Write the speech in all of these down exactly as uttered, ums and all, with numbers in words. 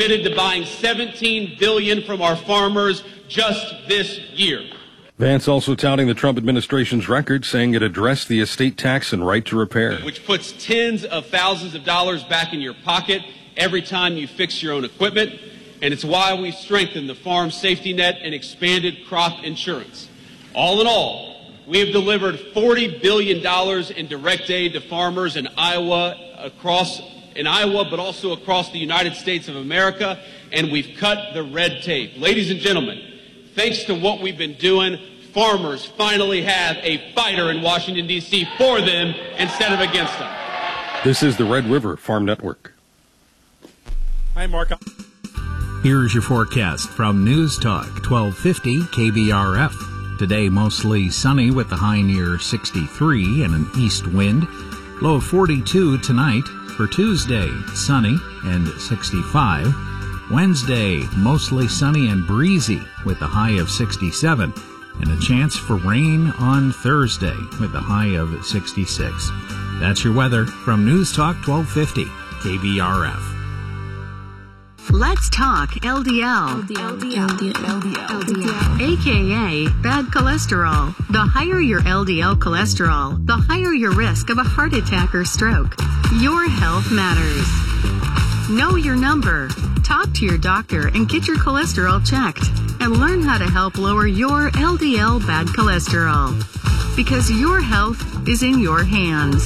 committed to buying seventeen billion dollars from our farmers just this year. Vance also touting the Trump administration's record, saying it addressed the estate tax and right to repair, which puts tens of thousands of dollars back in your pocket every time you fix your own equipment. And it's why we strengthened the farm safety net and expanded crop insurance. All in all, we have delivered forty billion dollars in direct aid to farmers in Iowa, across in Iowa, but also across the United States of America, and we've cut the red tape. Ladies and gentlemen, thanks to what we've been doing, farmers finally have a fighter in Washington, D C for them instead of against them. This is the Red River Farm Network. Hi, Mark. Here's your forecast from News Talk twelve fifty K B R F. Today, mostly sunny with the high near sixty-three and an east wind. Low of forty-two tonight. For Tuesday, sunny and sixty-five. Wednesday, mostly sunny and breezy with a high of sixty-seven. And a chance for rain on Thursday with a high of sixty-six. That's your weather from News Talk twelve fifty K B R F. Let's talk L D L. L D L. L D L. L D L. L D L. A K A bad cholesterol. The higher your L D L cholesterol, the higher your risk of a heart attack or stroke. Your health matters. Know your number. Talk to your doctor and get your cholesterol checked. And learn how to help lower your L D L bad cholesterol. Because your health is in your hands.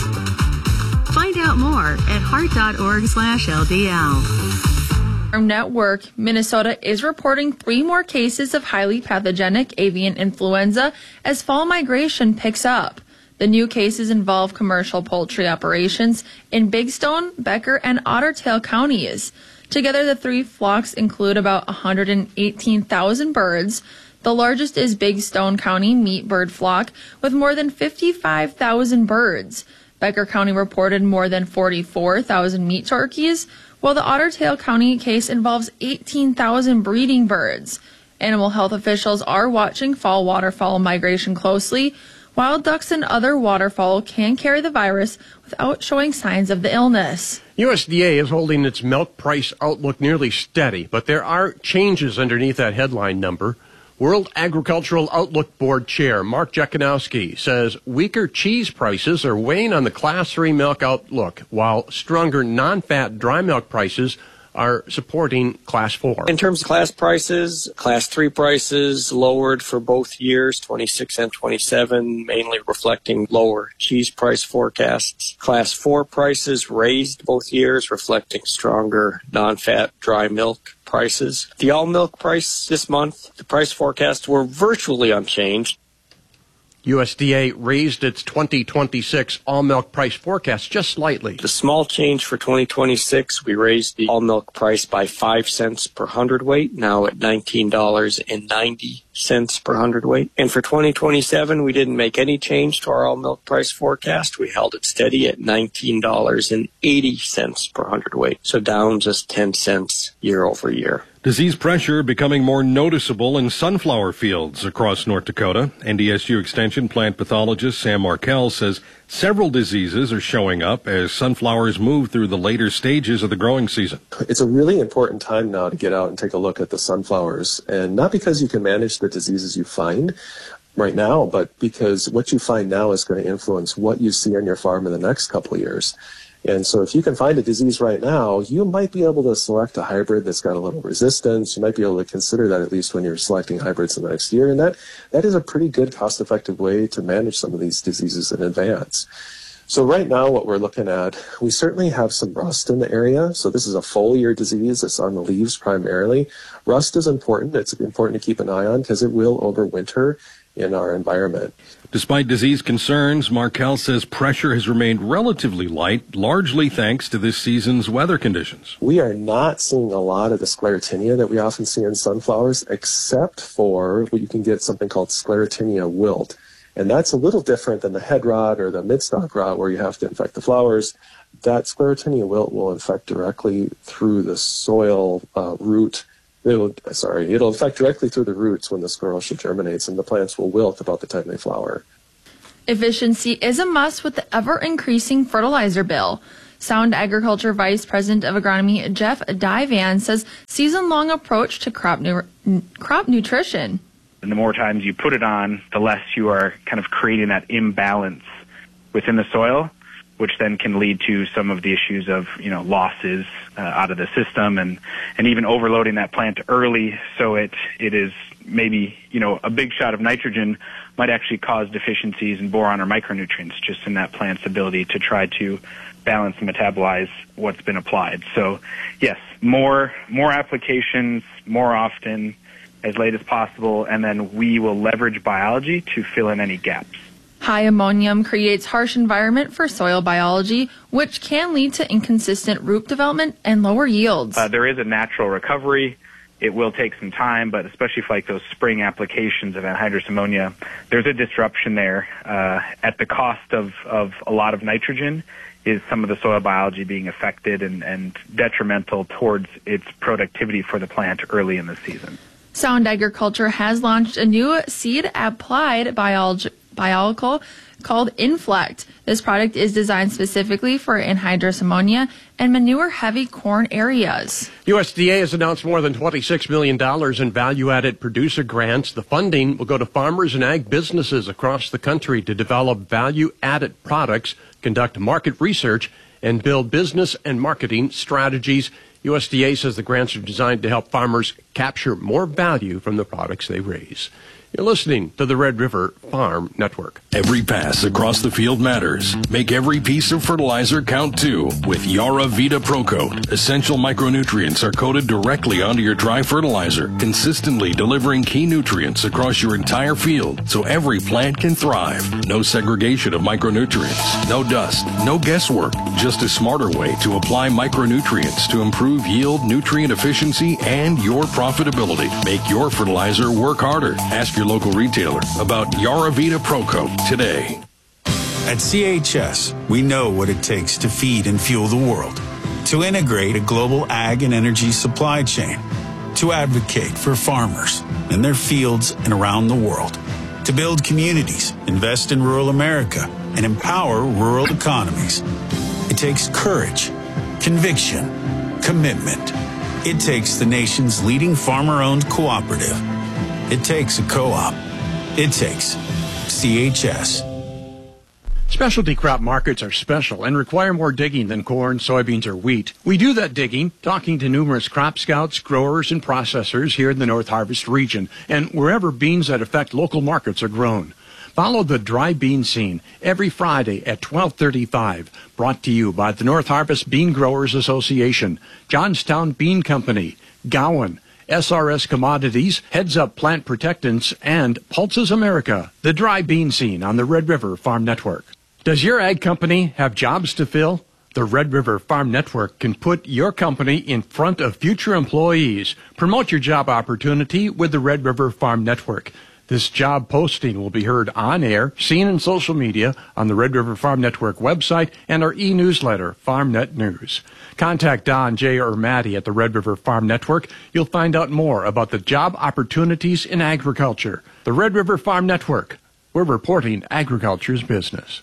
Find out more at heart.org slash LDL. Network, Minnesota is reporting three more cases of highly pathogenic avian influenza as fall migration picks up. The new cases involve commercial poultry operations in Big Stone, Becker, and Otter Tail counties. Together, the three flocks include about one hundred eighteen thousand birds. The largest is Big Stone County meat bird flock with more than fifty-five thousand birds. Becker County reported more than forty-four thousand meat turkeys, while the Otter Tail County case involves eighteen thousand breeding birds. Animal health officials are watching fall waterfowl migration closely. Wild ducks and other waterfowl can carry the virus without showing signs of the illness. U S D A is holding its milk price outlook nearly steady, but there are changes underneath that headline number. World Agricultural Outlook Board Chair Mark Jekanowski says weaker cheese prices are weighing on the Class three milk outlook, while stronger non-fat dry milk prices are supporting Class four. In terms of class prices, Class three prices lowered for both years, twenty-six and twenty-seven, mainly reflecting lower cheese price forecasts. Class four prices raised both years, reflecting stronger non-fat dry milk prices. The all milk price this month, the price forecasts were virtually unchanged. U S D A raised its twenty twenty-six all milk price forecast just slightly. The small change for twenty twenty-six, we raised the all milk price by five cents per hundredweight, now at nineteen dollars and ninety cents per hundredweight. And for twenty twenty-seven, we didn't make any change to our all milk price forecast. We held it steady at nineteen dollars and eighty cents per hundredweight, so down just ten cents year over year. Disease pressure becoming more noticeable in sunflower fields across North Dakota. N D S U Extension plant pathologist Sam Markell says several diseases are showing up as sunflowers move through the later stages of the growing season. It's a really important time now to get out and take a look at the sunflowers, and not because you can manage the diseases you find right now, but because what you find now is going to influence what you see on your farm in the next couple of years. And so if you can find a disease right now, you might be able to select a hybrid that's got a little resistance. You might be able to consider that at least when you're selecting hybrids in the next year. And that, that is a pretty good cost-effective way to manage some of these diseases in advance. So right now what we're looking at, we certainly have some rust in the area. So this is a foliar disease. It's on the leaves primarily. Rust is important. It's important to keep an eye on because it will overwinter in our environment. Despite disease concerns, Markell says pressure has remained relatively light, largely thanks to this season's weather conditions. We are not seeing a lot of the sclerotinia that we often see in sunflowers, except for what you can get something called sclerotinia wilt. And that's a little different than the head rot or the midstalk rot where you have to infect the flowers. That sclerotinia wilt will infect directly through the soil uh, root It'll, sorry, it'll affect directly through the roots when the sclerotia germinates, and the plants will wilt about the time they flower. Efficiency is a must with the ever-increasing fertilizer bill. Sound Agriculture Vice President of Agronomy Jeff Divan says season-long approach to crop nu- crop nutrition. And the more times you put it on, the less you are kind of creating that imbalance within the soil, which then can lead to some of the issues of, you know, losses uh, out of the system and, and even overloading that plant early so it it is maybe, you know, a big shot of nitrogen might actually cause deficiencies in boron or micronutrients just in that plant's ability to try to balance and metabolize what's been applied. So, yes, more more applications, more often, as late as possible, and then we will leverage biology to fill in any gaps. High ammonium creates harsh environment for soil biology, which can lead to inconsistent root development and lower yields. Uh, there is a natural recovery. It will take some time, but especially for like those spring applications of anhydrous ammonia, there's a disruption there uh, at the cost of, of a lot of nitrogen is some of the soil biology being affected and, and detrimental towards its productivity for the plant early in the season. Sound Agriculture has launched a new seed applied biology biological called Inflect. This product is designed specifically for anhydrous ammonia and manure-heavy corn areas. U S D A has announced more than twenty-six million dollars in value-added producer grants. The funding will go to farmers and ag businesses across the country to develop value-added products, conduct market research, and build business and marketing strategies. U S D A says the grants are designed to help farmers capture more value from the products they raise. You're listening to the Red River Farm Network. Every pass across the field matters. Make every piece of fertilizer count too with Yara Vita Pro Coat. Essential micronutrients are coated directly onto your dry fertilizer, consistently delivering key nutrients across your entire field so every plant can thrive. No segregation of micronutrients, no dust, no guesswork. Just a smarter way to apply micronutrients to improve yield, nutrient efficiency, and your profitability. Make your fertilizer work harder. Ask your local retailer about Yara Vita Pro Coat today. At C H S, we know what it takes to feed and fuel the world, to integrate a global ag and energy supply chain, to advocate for farmers in their fields and around the world, to build communities, invest in rural America, and empower rural economies. It takes courage, conviction, commitment. It takes the nation's leading farmer-owned cooperative. It takes a co-op. It takes C H S. Specialty crop markets are special and require more digging than corn, soybeans, or wheat. We do that digging, talking to numerous crop scouts, growers, and processors here in the North Harvest region, and wherever beans that affect local markets are grown. Follow the dry bean scene every Friday at twelve thirty-five, brought to you by the North Harvest Bean Growers Association, Johnstown Bean Company, Gowan, S R S Commodities, Heads Up Plant Protectants, and Pulses America, the dry bean scene on the Red River Farm Network. Does your ag company have jobs to fill? The Red River Farm Network can put your company in front of future employees. Promote your job opportunity with the Red River Farm Network. This job posting will be heard on air, seen in social media, on the Red River Farm Network website, and our e-newsletter, FarmNet News. Contact Don, Jay, or Maddie at the Red River Farm Network. You'll find out more about the job opportunities in agriculture. The Red River Farm Network. We're reporting agriculture's business.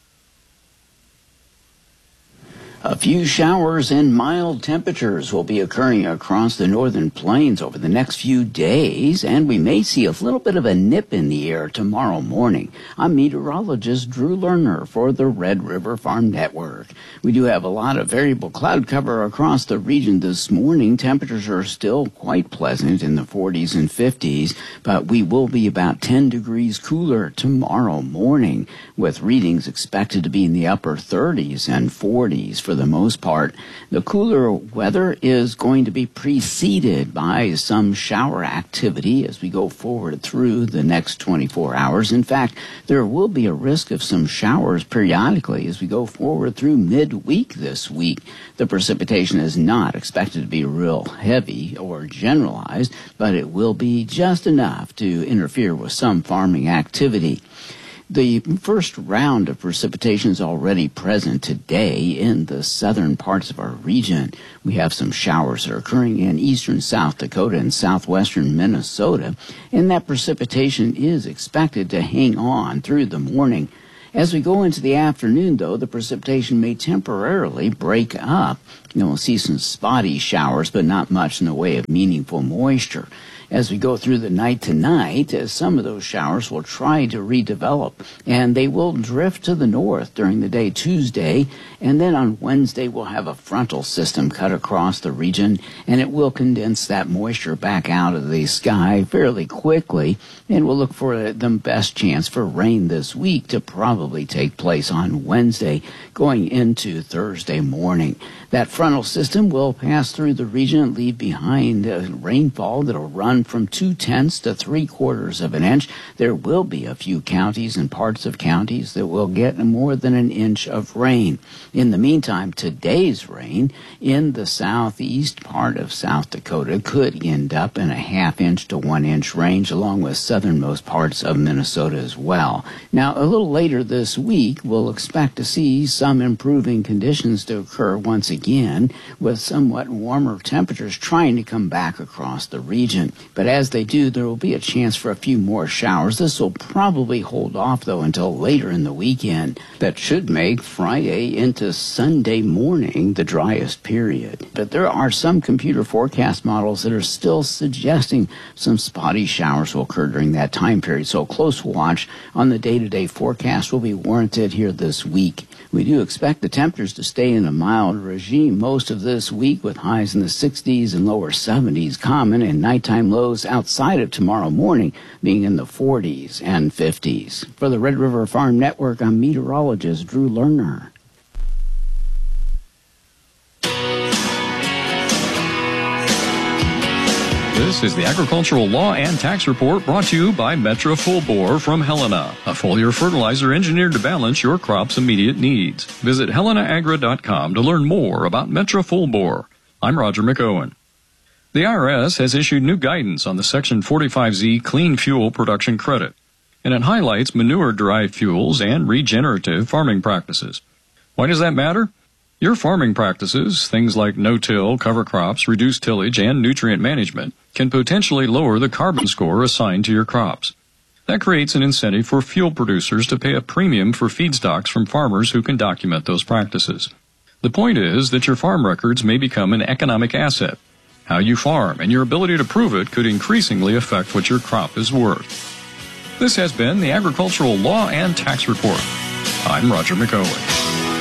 A few showers and mild temperatures will be occurring across the northern plains over the next few days, and we may see a little bit of a nip in the air tomorrow morning. I'm meteorologist Drew Lerner for the Red River Farm Network. We do have a lot of variable cloud cover across the region this morning. Temperatures are still quite pleasant in the forties and fifties, but we will be about ten degrees cooler tomorrow morning, with readings expected to be in the upper thirties and forties for the most part. The cooler weather is going to be preceded by some shower activity as we go forward through the next twenty-four hours. In fact, there will be a risk of some showers periodically as we go forward through midweek this week. The precipitation is not expected to be real heavy or generalized, but it will be just enough to interfere with some farming activity. The first round of precipitation is already present today in the southern parts of our region. We have some showers that are occurring in eastern South Dakota and southwestern Minnesota, and that precipitation is expected to hang on through the morning. As we go into the afternoon, though, the precipitation may temporarily break up. You know, we'll see some spotty showers, but not much in the way of meaningful moisture. As we go through the night tonight, uh, some of those showers will try to redevelop, and they will drift to the north during the day Tuesday, and then on Wednesday we'll have a frontal system cut across the region, and it will condense that moisture back out of the sky fairly quickly, and we'll look for uh, the best chance for rain this week to probably take place on Wednesday going into Thursday morning. That frontal system will pass through the region and leave behind uh, rainfall that'll run from two-tenths to three-quarters of an inch. There will be a few counties and parts of counties that will get more than an inch of rain. In the meantime, today's rain in the southeast part of South Dakota could end up in a half-inch to one-inch range, along with southernmost parts of Minnesota as well. Now, a little later this week, we'll expect to see some improving conditions to occur once again, with somewhat warmer temperatures trying to come back across the region. But as they do, there will be a chance for a few more showers. This will probably hold off, though, until later in the weekend. That should make Friday into Sunday morning the driest period. But there are some computer forecast models that are still suggesting some spotty showers will occur during that time period. So close watch on the day-to-day forecast will be warranted here this week. We do expect the temperatures to stay in a mild regime most of this week, with highs in the sixties and lower seventies common, and nighttime lows outside of tomorrow morning being in the forties and fifties. For the Red River Farm Network, I'm meteorologist Drew Lerner. This is the Agricultural Law and Tax Report, brought to you by Metra Full Bore from Helena, a foliar fertilizer engineered to balance your crop's immediate needs. Visit helena agra dot com to learn more about Metra Full Bore. I'm Roger McOwen. The I R S has issued new guidance on the Section forty-five Z Clean Fuel Production Credit, and it highlights manure-derived fuels and regenerative farming practices. Why does that matter? Your farming practices, things like no-till, cover crops, reduced tillage, and nutrient management, can potentially lower the carbon score assigned to your crops. That creates an incentive for fuel producers to pay a premium for feedstocks from farmers who can document those practices. The point is that your farm records may become an economic asset. How you farm and your ability to prove it could increasingly affect what your crop is worth. This has been the Agricultural Law and Tax Report. I'm Roger McOwen.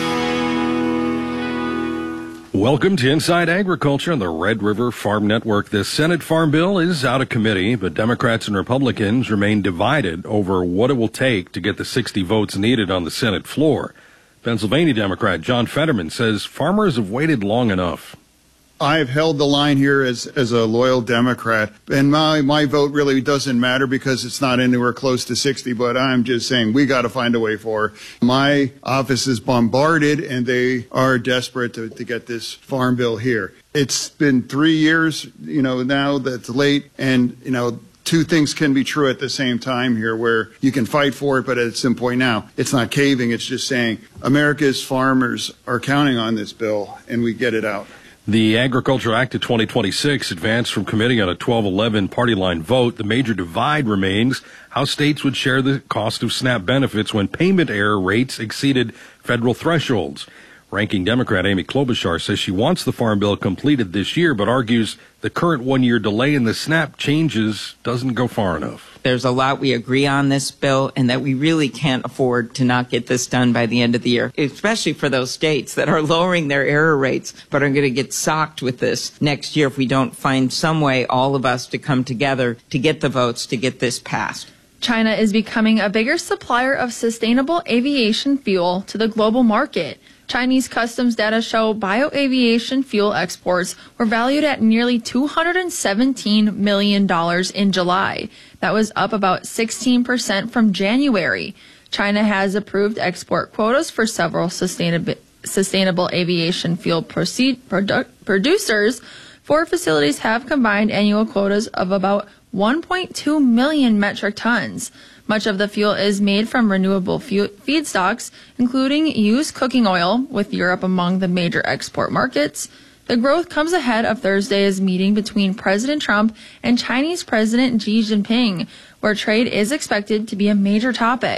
Welcome to Inside Agriculture on the Red River Farm Network. The Senate Farm Bill is out of committee, but Democrats and Republicans remain divided over what it will take to get the sixty votes needed on the Senate floor. Pennsylvania Democrat John Fetterman says farmers have waited long enough. I've held the line here as, as a loyal Democrat, and my, my vote really doesn't matter because it's not anywhere close to sixty, but I'm just saying we got to find a way for her. My office is bombarded, and they are desperate to, to get this farm bill here. It's been three years, you know, now that's late, and, you know, two things can be true at the same time here, where you can fight for it, but at some point now, it's not caving. It's just saying America's farmers are counting on this bill, and we get it out. The Agriculture Act of twenty twenty-six advanced from committee on a twelve eleven party line vote. The major divide remains how states would share the cost of SNAP benefits when payment error rates exceeded federal thresholds. Ranking Democrat Amy Klobuchar says she wants the farm bill completed this year, but argues the current one-year delay in the SNAP changes doesn't go far enough. There's a lot we agree on this bill, and that we really can't afford to not get this done by the end of the year, especially for those states that are lowering their error rates but are going to get socked with this next year if we don't find some way, all of us, to come together to get the votes to get this passed. China is becoming a bigger supplier of sustainable aviation fuel to the global market. Chinese customs data show bioaviation fuel exports were valued at nearly two hundred seventeen million dollars in July. That was up about sixteen percent from January. China has approved export quotas for several sustainable, sustainable aviation fuel proceed, produ- producers. Four facilities have combined annual quotas of about one point two million metric tons. Much of the fuel is made from renewable fu- feedstocks, including used cooking oil, with Europe among the major export markets. The growth comes ahead of Thursday's meeting between President Trump and Chinese President Xi Jinping, where trade is expected to be a major topic.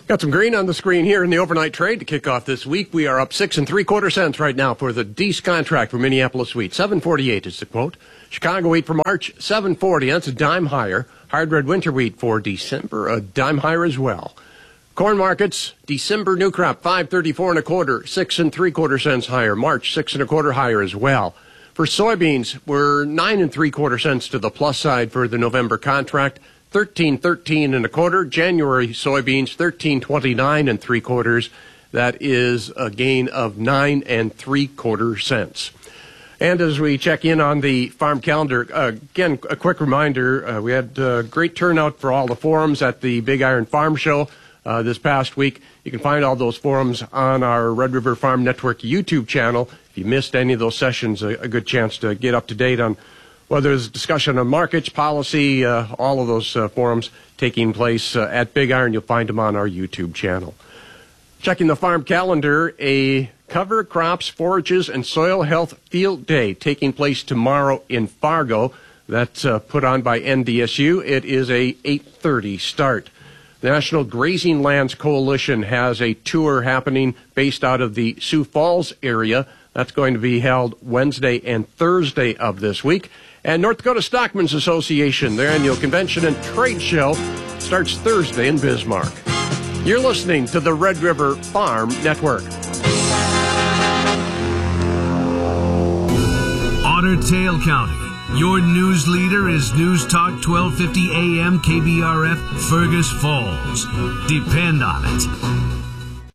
Got some green on the screen here in the overnight trade to kick off this week. We are up six and three quarter cents right now for the Deese contract for Minneapolis wheat. seven forty-eight is the quote. Chicago wheat for March, seven forty. That's a dime higher. Hard red winter wheat for December, a dime higher as well. Corn markets, December new crop, five thirty-four and a quarter, six and three quarter cents higher. March, six and a quarter higher as well. For soybeans, we're nine and three quarter cents to the plus side for the November contract. thirteen thirteen and a quarter. January soybeans thirteen twenty-nine and three quarters. That is a gain of nine and three quarter cents. And as we check in on the farm calendar, uh, again, a quick reminder, uh, we had uh, great turnout for all the forums at the Big Iron Farm Show uh, this past week. You can find all those forums on our Red River Farm Network YouTube channel. If you missed any of those sessions, a, a good chance to get up to date on whether there's discussion on markets, policy, uh, all of those uh, forums taking place uh, at Big Iron. You'll find them on our YouTube channel. Checking the farm calendar, a cover crops, forages, and soil health field day taking place tomorrow in Fargo. That's uh, put on by N D S U. It is a eight thirty start. The National Grazing Lands Coalition has a tour happening based out of the Sioux Falls area. That's going to be held Wednesday and Thursday of this week. And North Dakota Stockmen's Association, their annual convention and trade show, starts Thursday in Bismarck. You're listening to the Red River Farm Network. Otter Tail County. Your news leader is News Talk twelve fifty A M K B R F Fergus Falls. Depend on it.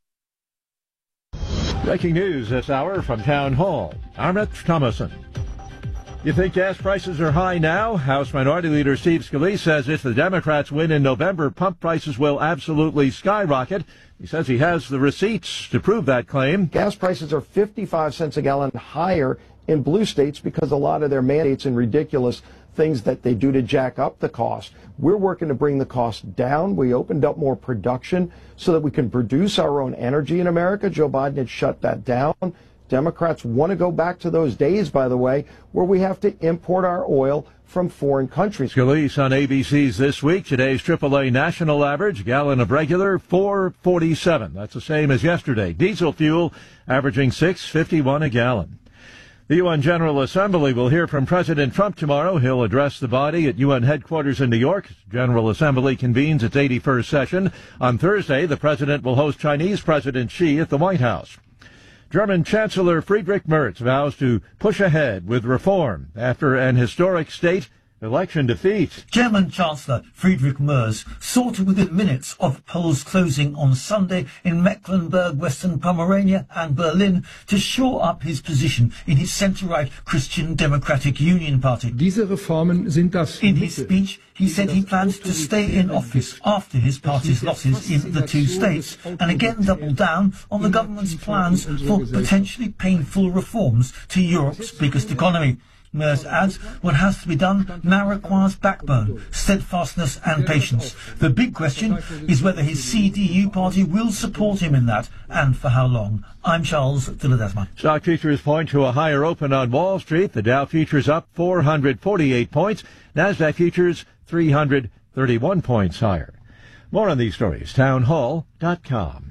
Breaking news this hour from Town Hall. Arnett Thomason. You think gas prices are high now? House Minority Leader Steve Scalise says if the Democrats win in November, pump prices will absolutely skyrocket. He says he has the receipts to prove that claim. Gas prices are fifty-five cents a gallon higher in blue states because a lot of their mandates and ridiculous things that they do to jack up the cost. We're working to bring the cost down. We opened up more production so that we can produce our own energy in America. Joe Biden had shut that down. Democrats want to go back to those days, by the way, where we have to import our oil from foreign countries. Scalise on A B C's This Week. Today's triple A national average, gallon of regular, four forty-seven. That's the same as yesterday. Diesel fuel averaging six fifty-one a gallon. The U N General Assembly will hear from President Trump tomorrow. He'll address the body at U N headquarters in New York. General Assembly convenes its eighty-first session. On Thursday, the president will host Chinese President Xi at the White House. German Chancellor Friedrich Merz vows to push ahead with reform after an historic state election defeat. German Chancellor Friedrich Merz sought within minutes of polls closing on Sunday in Mecklenburg, Western Pomerania and Berlin to shore up his position in his centre-right Christian Democratic Union Party. Diese Reformen sind das in his speech, he said he plans to stay in office after his party's losses in the two states and again double down on the government's plans for potentially painful reforms to Europe's biggest economy. Merz adds, what has to be done now requires backbone, steadfastness and patience. The big question is whether his C D U party will support him in that, and for how long. I'm Charles Philadelphia. Stock futures point to a higher open on Wall Street. The Dow futures up four hundred forty-eight points. NASDAQ futures three hundred thirty-one points higher. More on these stories, town hall dot com.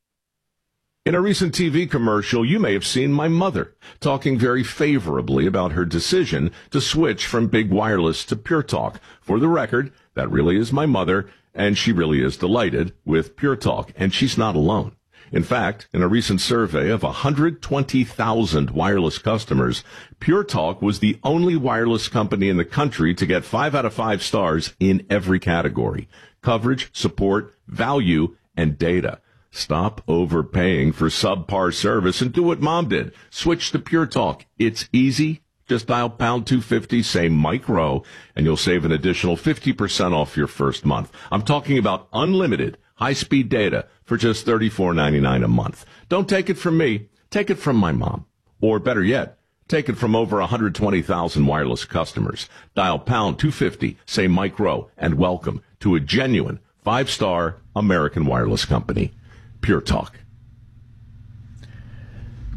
In a recent T V commercial, you may have seen my mother talking very favorably about her decision to switch from Big Wireless to Pure Talk. For the record, that really is my mother, and she really is delighted with Pure Talk, and she's not alone. In fact, in a recent survey of one hundred twenty thousand wireless customers, Pure Talk was the only wireless company in the country to get five out of five stars in every category: coverage, support, value, and data. Stop overpaying for subpar service and do what Mom did. Switch to Pure Talk. It's easy. Just dial pound two fifty, say Mike Rowe, and you'll save an additional fifty percent off your first month. I'm talking about unlimited high-speed data for just thirty-four ninety-nine a month. Don't take it from me. Take it from my mom. Or better yet, take it from over one hundred twenty thousand wireless customers. Dial pound two fifty, say Mike Rowe, and welcome to a genuine five-star American wireless company. Pure Talk.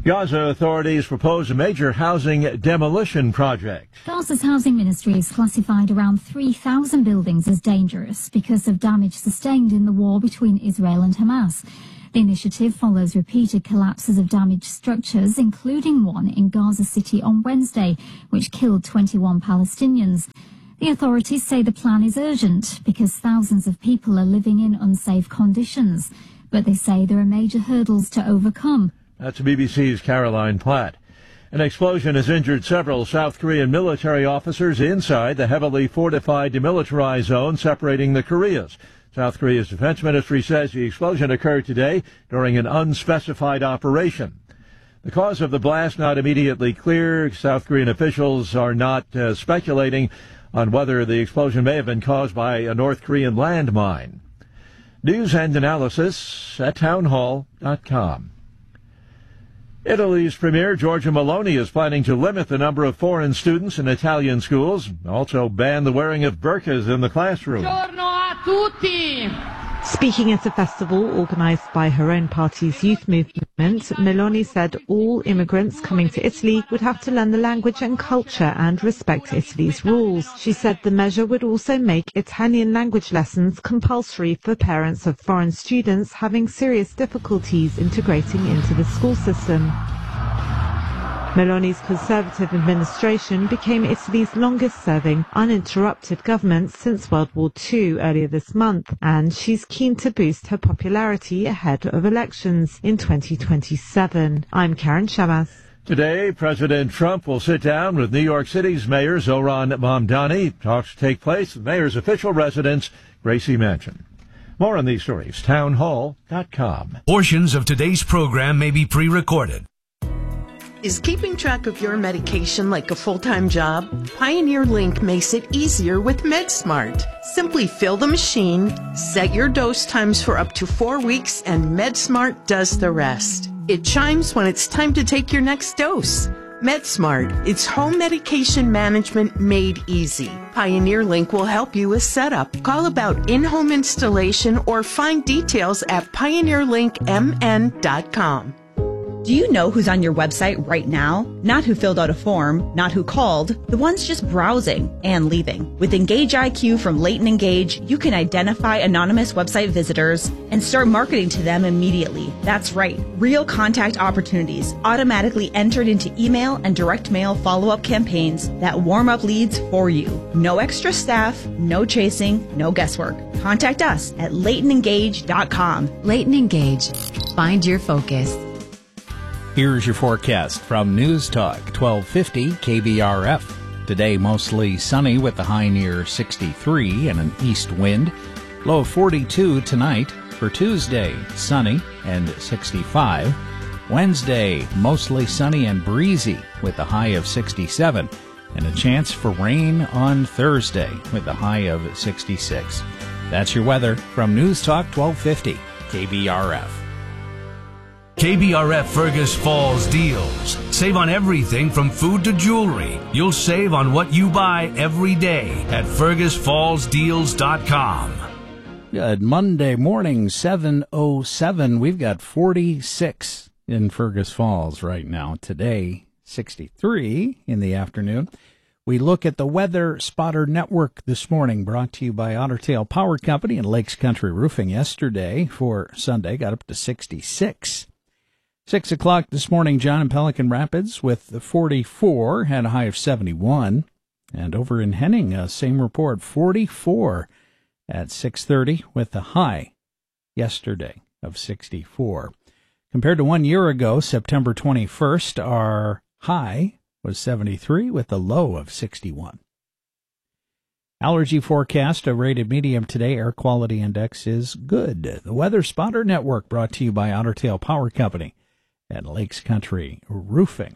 Gaza authorities propose a major housing demolition project. Gaza's housing ministry has classified around three thousand buildings as dangerous because of damage sustained in the war between Israel and Hamas. The initiative follows repeated collapses of damaged structures, including one in Gaza City on Wednesday, which killed twenty-one Palestinians. The authorities say the plan is urgent because thousands of people are living in unsafe conditions, but they say there are major hurdles to overcome. That's B B C's Caroline Platt. An explosion has injured several South Korean military officers inside the heavily fortified demilitarized zone separating the Koreas. South Korea's defense ministry says the explosion occurred today during an unspecified operation. The cause of the blast not immediately clear. South Korean officials are not uh, speculating on whether the explosion may have been caused by a North Korean landmine. News and analysis at townhall dot com. Italy's Premier Giorgia Meloni is planning to limit the number of foreign students in Italian schools, also ban the wearing of burqas in the classroom. Speaking at a festival organised by her own party's youth movement, Meloni said all immigrants coming to Italy would have to learn the language and culture and respect Italy's rules. She said the measure would also make Italian language lessons compulsory for parents of foreign students having serious difficulties integrating into the school system. Meloni's Conservative administration became Italy's longest-serving, uninterrupted government since World War Two earlier this month, and she's keen to boost her popularity ahead of elections in twenty twenty-seven. I'm Karen Shabas. Today, President Trump will sit down with New York City's Mayor Zohran Mamdani. Talks take place at the mayor's official residence, Gracie Mansion. More on these stories, townhall dot com. Portions of today's program may be pre-recorded. Is keeping track of your medication like a full-time job? Pioneer Link makes it easier with MedSmart. Simply fill the machine, set your dose times for up to four weeks, and MedSmart does the rest. It chimes when it's time to take your next dose. MedSmart, it's home medication management made easy. Pioneer Link will help you with setup. Call about in-home installation or find details at pioneer link m n dot com. Do you know who's on your website right now? Not who filled out a form, not who called, the ones just browsing and leaving. With Engage I Q from Leighton Engage, you can identify anonymous website visitors and start marketing to them immediately. That's right, real contact opportunities automatically entered into email and direct mail follow-up campaigns that warm up leads for you. No extra staff, no chasing, no guesswork. Contact us at leighton engage dot com. Leighton Engage. Find your focus. Here's your forecast from News Talk twelve fifty K B R F. Today mostly sunny with a high near sixty-three and an east wind. Low of forty-two tonight. For Tuesday, sunny and sixty-five. Wednesday, mostly sunny and breezy with a high of sixty-seven. And a chance for rain on Thursday with a high of sixty-six. That's your weather from News Talk twelve fifty K B R F. K B R F Fergus Falls deals. Save on everything from food to jewelry. You'll save on what you buy every day at fergus falls deals dot com. Good Monday morning, seven oh seven. We've got forty-six in Fergus Falls right now. Today, sixty-three in the afternoon. We look at the Weather Spotter Network this morning, brought to you by Otter Tail Power Company and Lakes Country Roofing. Yesterday for Sunday got up to sixty-six. Six o'clock this morning, John in Pelican Rapids with the forty-four, had a high of seventy-one. And over in Henning, uh, same report, forty-four at six thirty with a high yesterday of sixty-four. Compared to one year ago, September twenty-first, our high was seventy-three with a low of sixty-one. Allergy forecast, a rated medium today. Air quality index is good. The Weather Spotter Network brought to you by Otter Tail Power Company and Lakes Country Roofing.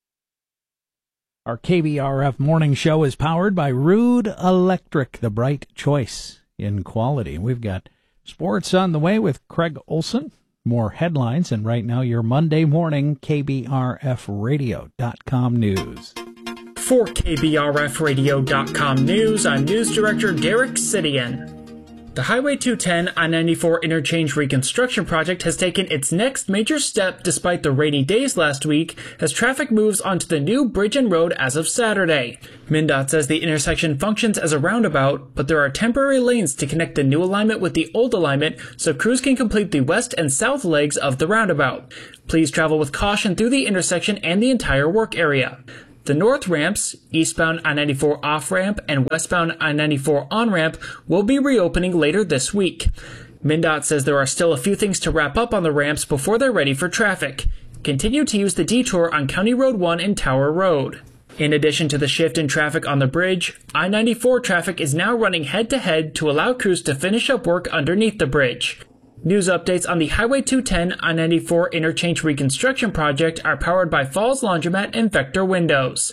Our K B R F morning show is powered by Rude Electric, the bright choice in quality. We've got sports on the way with Craig Olson. More headlines, and right now your Monday morning K B R F radio dot com news. For K B R F radio dot com news, I'm News Director Derek Sidian. The Highway two ten I ninety-four interchange reconstruction project has taken its next major step despite the rainy days last week as traffic moves onto the new bridge and road as of Saturday. MnDOT says the intersection functions as a roundabout, but there are temporary lanes to connect the new alignment with the old alignment so crews can complete the west and south legs of the roundabout. Please travel with caution through the intersection and the entire work area. The north ramps, eastbound I ninety-four off-ramp and westbound I ninety-four on-ramp, will be reopening later this week. MnDOT says there are still a few things to wrap up on the ramps before they're ready for traffic. Continue to use the detour on County Road one and Tower Road. In addition to the shift in traffic on the bridge, I ninety-four traffic is now running head-to-head to allow crews to finish up work underneath the bridge. News updates on the Highway two ten I ninety-four interchange reconstruction project are powered by Falls Laundromat and Vector Windows.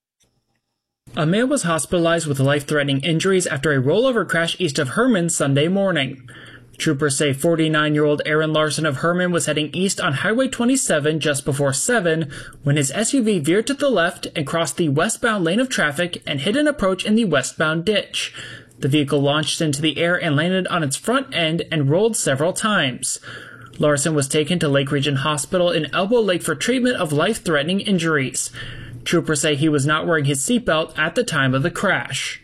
A man was hospitalized with life-threatening injuries after a rollover crash east of Herman Sunday morning. Troopers say forty-nine-year-old Aaron Larson of Herman was heading east on Highway twenty-seven just before seven when his S U V veered to the left and crossed the westbound lane of traffic and hit an approach in the westbound ditch. The vehicle launched into the air and landed on its front end and rolled several times. Larson was taken to Lake Region Hospital in Elbow Lake for treatment of life-threatening injuries. Troopers say he was not wearing his seatbelt at the time of the crash.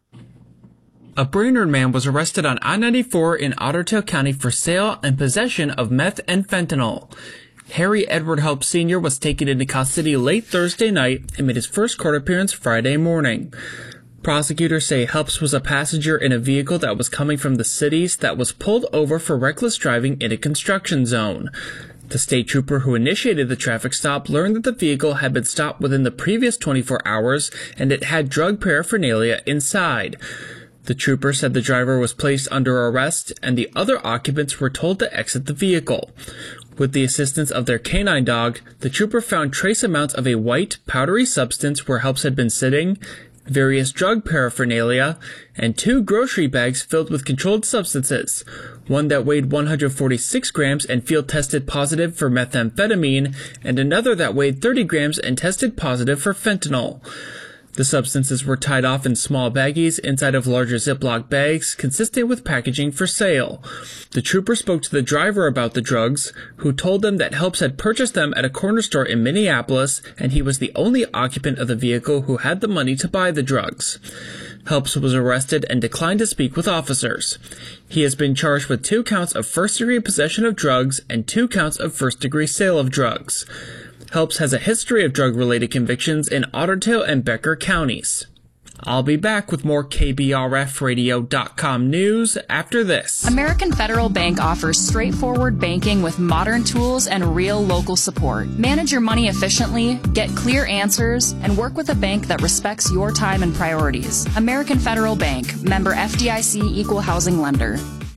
A Brainerd man was arrested on I ninety-four in Otter Tail County for sale and possession of meth and fentanyl. Harry Edward Help Senior was taken into custody late Thursday night and made his first court appearance Friday morning. Prosecutors say Helps was a passenger in a vehicle that was coming from the cities that was pulled over for reckless driving in a construction zone. The state trooper who initiated the traffic stop learned that the vehicle had been stopped within the previous twenty-four hours and it had drug paraphernalia inside. The trooper said the driver was placed under arrest and the other occupants were told to exit the vehicle. With the assistance of their canine dog, the trooper found trace amounts of a white, powdery substance where Helps had been sitting, various drug paraphernalia, and two grocery bags filled with controlled substances, one that weighed one hundred forty-six grams and field tested positive for methamphetamine, and another that weighed thirty grams and tested positive for fentanyl. The substances were tied off in small baggies inside of larger Ziploc bags consistent with packaging for sale. The trooper spoke to the driver about the drugs, who told them that Helps had purchased them at a corner store in Minneapolis and he was the only occupant of the vehicle who had the money to buy the drugs. Helps was arrested and declined to speak with officers. He has been charged with two counts of first-degree possession of drugs and two counts of first-degree sale of drugs. Helps has a history of drug-related convictions in Otter Tail and Becker counties. I'll be back with more K B R F radio dot com news after this. American Federal Bank offers straightforward banking with modern tools and real local support. Manage your money efficiently, get clear answers, and work with a bank that respects your time and priorities. American Federal Bank, member F D I C, equal housing lender.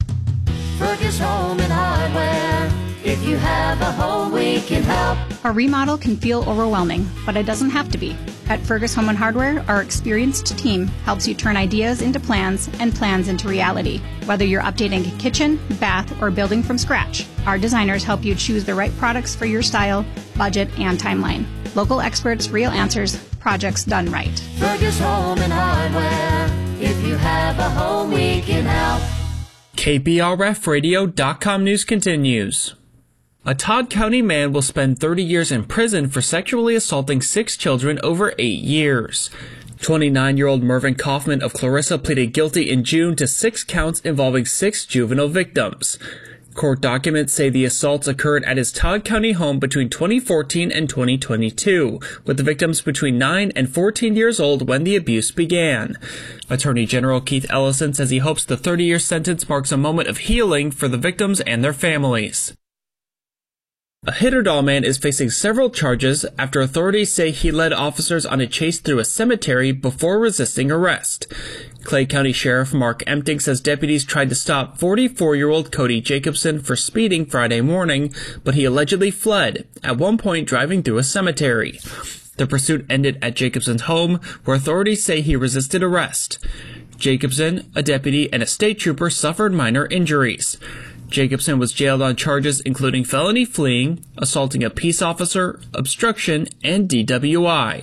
Fergus Home and Hardware. If you have a home, we can help. A remodel can feel overwhelming, but it doesn't have to be. At Fergus Home and Hardware, our experienced team helps you turn ideas into plans and plans into reality. Whether you're updating a kitchen, bath, or building from scratch, our designers help you choose the right products for your style, budget, and timeline. Local experts, real answers, projects done right. Fergus Home and Hardware. If you have a home, we can help. K B R F radio dot com news continues. A Todd County man will spend thirty years in prison for sexually assaulting six children over eight years. twenty-nine-year-old Mervyn Kaufman of Clarissa pleaded guilty in June to six counts involving six juvenile victims. Court documents say the assaults occurred at his Todd County home between twenty fourteen and twenty twenty-two, with the victims between nine and fourteen years old when the abuse began. Attorney General Keith Ellison says he hopes the thirty-year sentence marks a moment of healing for the victims and their families. A Hitterdal man is facing several charges after authorities say he led officers on a chase through a cemetery before resisting arrest. Clay County Sheriff Mark Empting says deputies tried to stop forty-four-year-old Cody Jacobson for speeding Friday morning, but he allegedly fled, at one point driving through a cemetery. The pursuit ended at Jacobson's home, where authorities say he resisted arrest. Jacobson, a deputy, and a state trooper suffered minor injuries. Jacobson was jailed on charges including felony fleeing, assaulting a peace officer, obstruction, and D W I.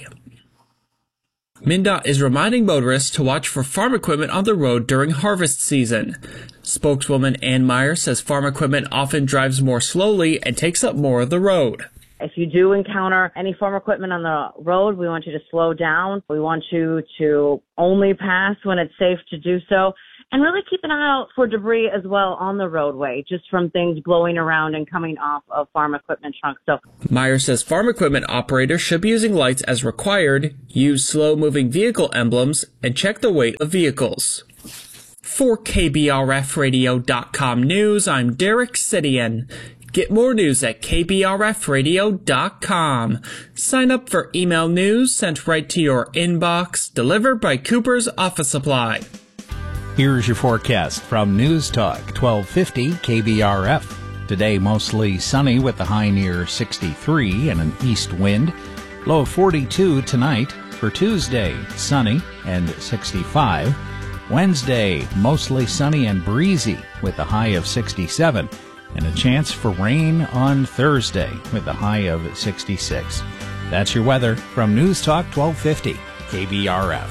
MnDOT is reminding motorists to watch for farm equipment on the road during harvest season. Spokeswoman Ann Meyer says farm equipment often drives more slowly and takes up more of the road. If you do encounter any farm equipment on the road, we want you to slow down. We want you to only pass when it's safe to do so. And really keep an eye out for debris as well on the roadway, just from things blowing around and coming off of farm equipment trunks. So Meyer says farm equipment operators should be using lights as required, use slow-moving vehicle emblems, and check the weight of vehicles. For K B R F radio dot com News, I'm Derek Sidian. Get more news at K B R F radio dot com. Sign up for email news sent right to your inbox, delivered by Cooper's Office Supply. Here's your forecast from News Talk twelve fifty K B R F. Today mostly sunny with the high near sixty-three and an east wind. Low of forty-two tonight. For Tuesday, sunny and sixty-five. Wednesday, mostly sunny and breezy with a high of sixty-seven. And a chance for rain on Thursday with a high of sixty-six. That's your weather from News Talk twelve fifty K B R F.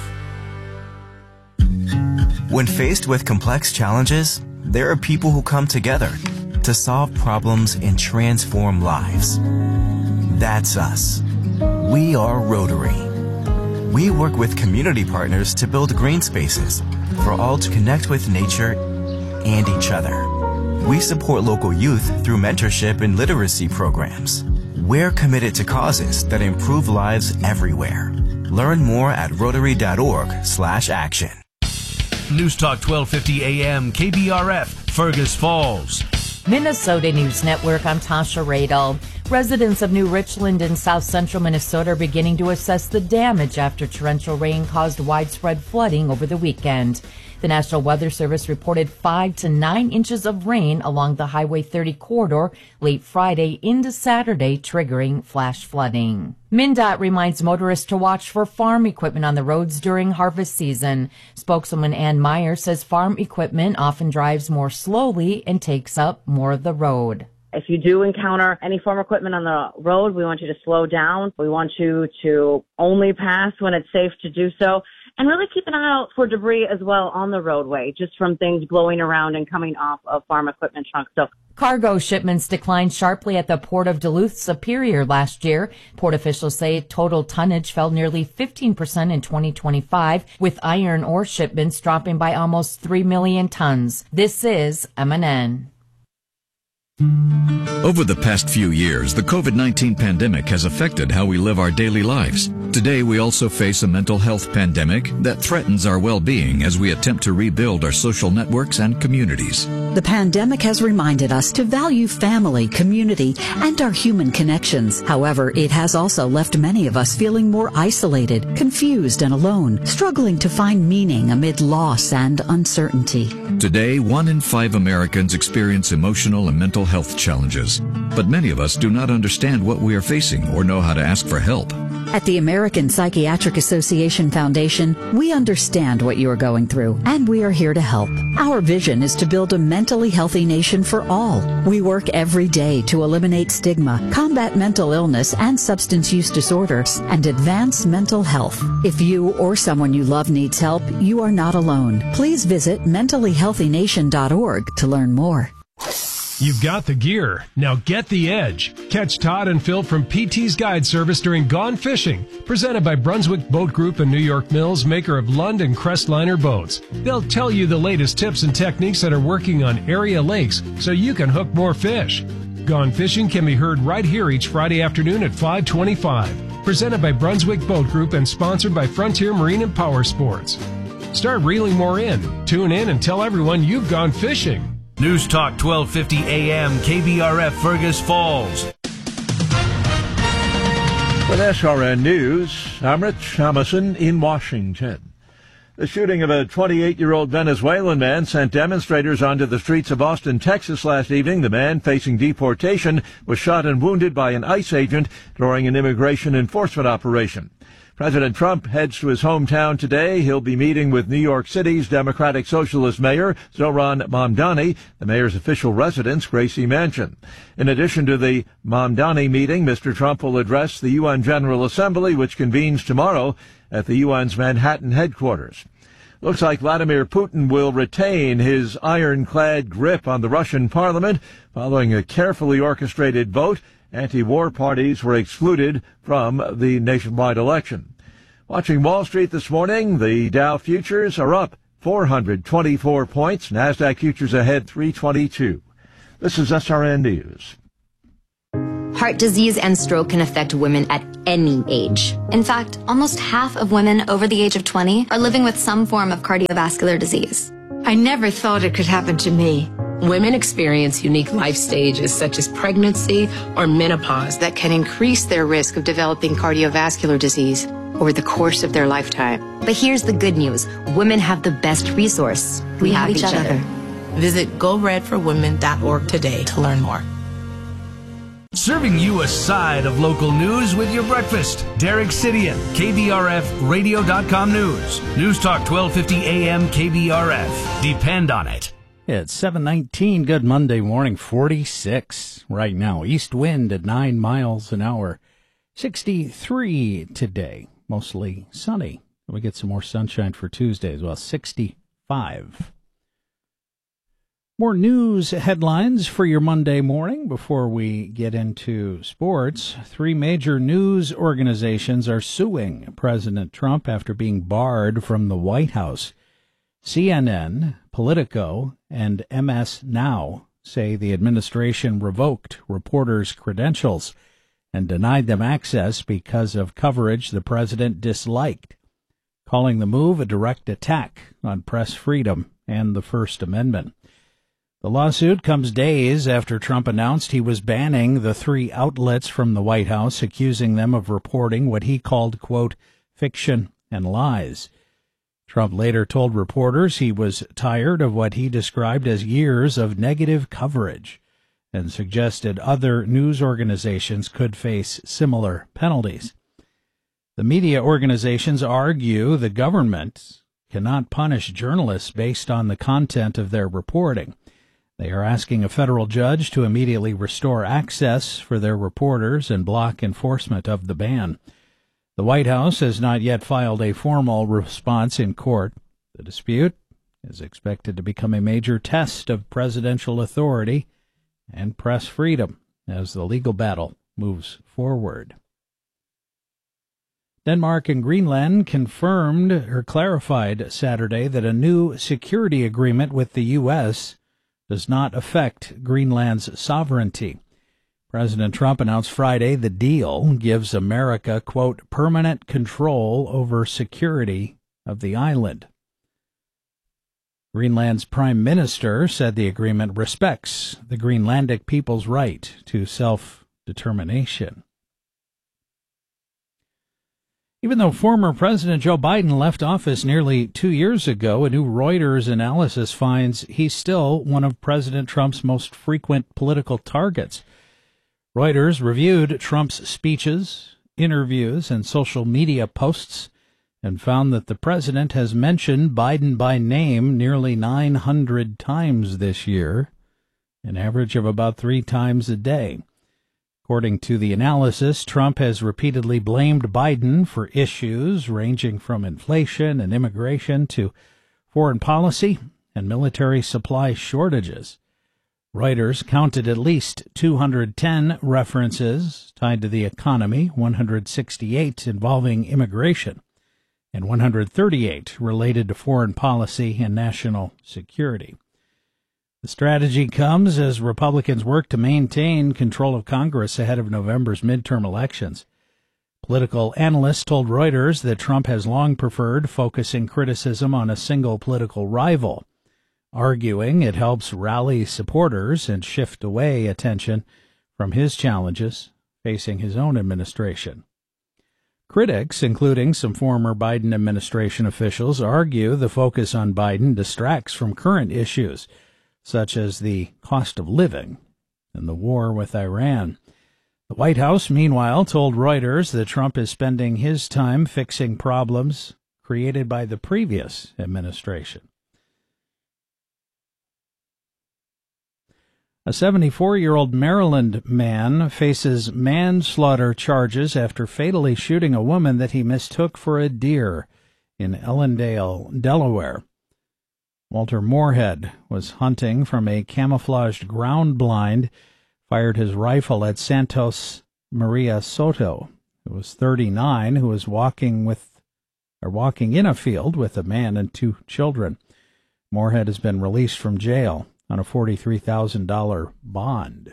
When faced with complex challenges, there are people who come together to solve problems and transform lives. That's us. We are Rotary. We work with community partners to build green spaces for all to connect with nature and each other. We support local youth through mentorship and literacy programs. We're committed to causes that improve lives everywhere. Learn more at rotary dot org slash action. News Talk twelve fifty A M K B R F, Fergus Falls. Minnesota News Network, I'm Tasha Radel. Residents of New Richland in south central Minnesota are beginning to assess the damage after torrential rain caused widespread flooding over the weekend. The National Weather Service reported five to nine inches of rain along the Highway thirty corridor late Friday into Saturday, triggering flash flooding. MnDOT reminds motorists to watch for farm equipment on the roads during harvest season. Spokeswoman Ann Meyer says farm equipment often drives more slowly and takes up more of the road. if you do encounter any farm equipment on the road, we want you to slow down. We want you to only pass when it's safe to do so. And really keep an eye out for debris as well on the roadway, just from things blowing around and coming off of farm equipment trunks. So cargo shipments declined sharply at the Port of Duluth Superior last year. Port officials say total tonnage fell nearly fifteen percent in twenty twenty-five, with iron ore shipments dropping by almost three million tons. This is M N N. Over the past few years, the COVID nineteen pandemic has affected how we live our daily lives. Today, we also face a mental health pandemic that threatens our well-being as we attempt to rebuild our social networks and communities. The pandemic has reminded us to value family, community, and our human connections. However, it has also left many of us feeling more isolated, confused, and alone, struggling to find meaning amid loss and uncertainty. Today, one in five Americans experience emotional and mental health challenges, but many of us do not understand what we are facing or know how to ask for help. At the American Psychiatric Association Foundation, we understand what you are going through, and we are here to help. Our vision is to build a mentally healthy nation for all. We work every day to eliminate stigma, combat mental illness and substance use disorders, and advance mental health. If you or someone you love needs help, you are not alone. Please visit mentally healthy nation dot org to learn more. You've got the gear. Now get the edge. Catch Todd and Phil from P T's Guide Service during Gone Fishing, presented by Brunswick Boat Group and New York Mills, maker of Lund and Crestliner boats. They'll tell you the latest tips and techniques that are working on area lakes so you can hook more fish. Gone Fishing can be heard right here each Friday afternoon at five twenty-five. Presented by Brunswick Boat Group and sponsored by Frontier Marine and Power Sports. Start reeling more in. Tune in and tell everyone you've gone fishing. News Talk twelve fifty A M K B R F Fergus Falls. With S R N News, I'm Rich Thomason in Washington. The shooting of a twenty-eight-year-old Venezuelan man sent demonstrators onto the streets of Austin, Texas last evening. The man, facing deportation, was shot and wounded by an ICE agent during an immigration enforcement operation. President Trump heads to his hometown today. He'll be meeting with New York City's Democratic Socialist Mayor, Zohran Mamdani, the mayor's official residence, Gracie Mansion. In addition to the Mamdani meeting, Mister Trump will address the U N General Assembly, which convenes tomorrow at the U N's Manhattan headquarters. Looks like Vladimir Putin will retain his ironclad grip on the Russian parliament. Following a carefully orchestrated vote, anti-war parties were excluded from the nationwide election. Watching Wall Street this morning, the Dow futures are up four hundred twenty-four points. NASDAQ futures ahead three twenty-two. This is S R N News. Heart disease and stroke can affect women at any age. In fact, almost half of women over the age of twenty are living with some form of cardiovascular disease. I never thought it could happen to me. Women experience unique life stages such as pregnancy or menopause that can increase their risk of developing cardiovascular disease over the course of their lifetime. But here's the good news. Women have the best resource. We, we have, have each, each other. other. Visit go red for women dot org today to learn more. Serving you a side of local news with your breakfast. Derek Sidian, K B R F radio dot com News. News Talk twelve fifty A M K B R F. Depend on it. It's seven nineteen. Good Monday morning. forty-six right now. East wind at nine miles an hour. sixty-three today. Mostly sunny. We get some more sunshine for Tuesday as well. sixty-five. More news headlines for your Monday morning before we get into sports. Three major news organizations are suing President Trump after being barred from the White House. C N N, Politico, and M S Now say the administration revoked reporters' credentials and denied them access because of coverage the president disliked, calling the move a direct attack on press freedom and the First Amendment. The lawsuit comes days after Trump announced he was banning the three outlets from the White House, accusing them of reporting what he called, quote, fiction and lies. Trump later told reporters he was tired of what he described as years of negative coverage and suggested other news organizations could face similar penalties. The media organizations argue the government cannot punish journalists based on the content of their reporting. They are asking a federal judge to immediately restore access for their reporters and block enforcement of the ban. The White House has not yet filed a formal response in court. The dispute is expected to become a major test of presidential authority and press freedom as the legal battle moves forward. Denmark and Greenland confirmed or clarified Saturday that a new security agreement with the U S does not affect Greenland's sovereignty. President Trump announced Friday the deal gives America, quote, permanent control over security of the island. Greenland's prime minister said the agreement respects the Greenlandic people's right to self-determination. Even though former President Joe Biden left office nearly two years ago, a new Reuters analysis finds he's still one of President Trump's most frequent political targets. Reuters reviewed Trump's speeches, interviews, and social media posts and found that the president has mentioned Biden by name nearly nine hundred times this year, an average of about three times a day. According to the analysis, Trump has repeatedly blamed Biden for issues ranging from inflation and immigration to foreign policy and military supply shortages. Reuters counted at least two hundred ten references tied to the economy, one hundred sixty-eight involving immigration, and one hundred thirty-eight related to foreign policy and national security. The strategy comes as Republicans work to maintain control of Congress ahead of November's midterm elections. Political analysts told Reuters that Trump has long preferred focusing criticism on a single political rival, arguing it helps rally supporters and shift away attention from his challenges facing his own administration. Critics, including some former Biden administration officials, argue the focus on Biden distracts from current issues, such as the cost of living and the war with Iran. The White House, meanwhile, told Reuters that Trump is spending his time fixing problems created by the previous administration. A seventy-four-year-old Maryland man faces manslaughter charges after fatally shooting a woman that he mistook for a deer in Ellendale, Delaware. Walter Moorhead was hunting from a camouflaged ground blind, fired his rifle at Santos Maria Soto, who was thirty-nine, who was walking with or walking in a field with a man and two children. Moorhead has been released from jail on a forty-three thousand dollars bond.